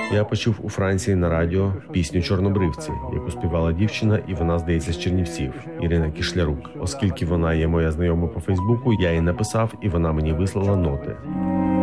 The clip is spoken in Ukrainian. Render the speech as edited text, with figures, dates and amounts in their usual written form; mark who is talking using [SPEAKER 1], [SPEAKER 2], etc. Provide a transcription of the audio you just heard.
[SPEAKER 1] Я почув у Франції на радіо пісню «Чорнобривці», яку співала дівчина, і вона, здається, з Чернівців, Ірина Кишлярук. Оскільки вона є моя знайома по Фейсбуку, я їй написав, і вона мені вислала ноти.